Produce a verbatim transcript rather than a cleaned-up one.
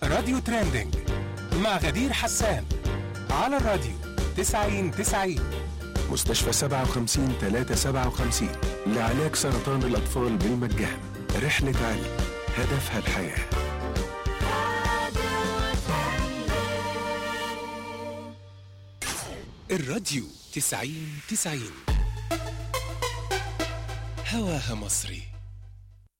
راديو تريندينج مع غدير حسان على الراديو تسعين تسعين. مستشفى سبعة وخمسين ثلاثة سبعة وخمسين لعلاج سرطان الأطفال بالمجان. رحلة علم هدفها الحياة. الراديو تسعين تسعين هواها مصري.